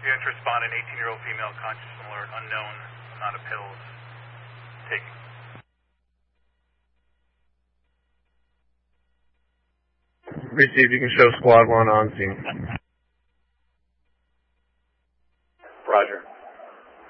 Unit to respond, an 18-year-old female, conscious and alert, unknown, amount of pills taking. Received, you can show squad 1 on scene. Roger.